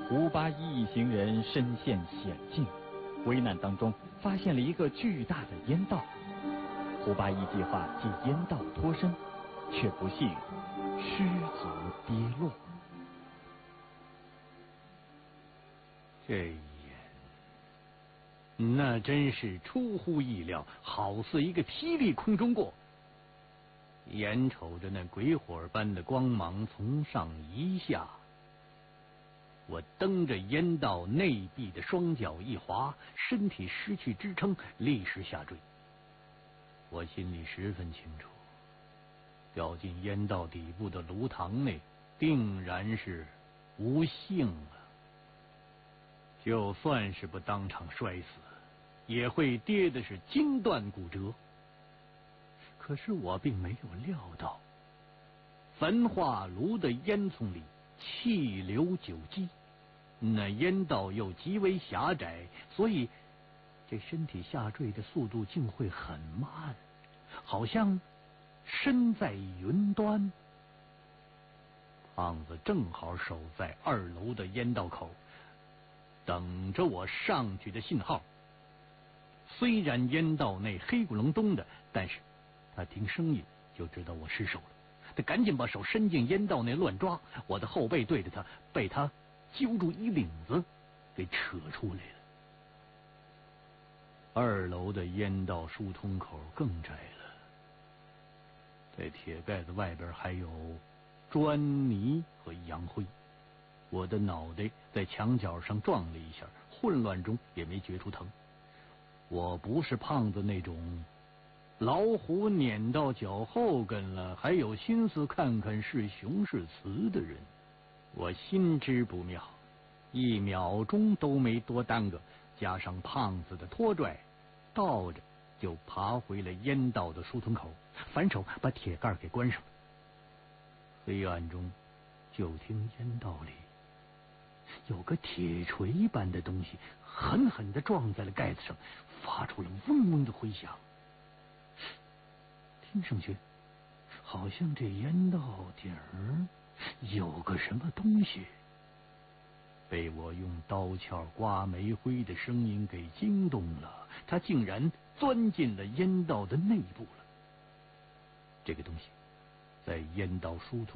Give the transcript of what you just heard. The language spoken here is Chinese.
胡八一一行人身陷险境，危难当中发现了一个巨大的烟道。胡八一计划借烟道脱身，却不幸失足跌落。 这一眼，那真是出乎意料，好似一个霹雳空中过。眼瞅着那鬼火般的光芒从上移下，我蹬着烟道内壁的双脚一滑，身体失去支撑，立时下坠。我心里十分清楚，掉进烟道底部的炉膛内，定然是无幸了。就算是不当场摔死，也会跌的是筋断骨折。可是我并没有料到，焚化炉的烟囱里气流久积，那烟道又极为狭窄，所以这身体下坠的速度竟会很慢，好像身在云端。胖子正好守在2楼的烟道口，等着我上去的信号。虽然烟道内黑咕隆咚的，但是他听声音就知道我失手了。他赶紧把手伸进烟道内乱抓，我的后背对着他，被他揪住衣领子给扯出来了。2楼的烟道疏通口更窄了，在铁盖子外边还有砖泥和洋灰。我的脑袋在墙角上撞了一下，混乱中也没觉出疼。我不是胖子那种老虎撵到脚后跟了还有心思看看是雄是雌的人。我心知不妙，1秒钟都没多耽搁，加上胖子的拖拽，倒着就爬回了烟道的疏通口，反手把铁盖给关上了。黑暗中，就听烟道里有个铁锤般的东西狠狠地撞在了盖子上，发出了嗡嗡的回响。听上去好像这烟道顶儿有个什么东西，被我用刀鞘刮煤灰的声音给惊动了，它竟然钻进了烟道的内部了。这个东西在烟道疏通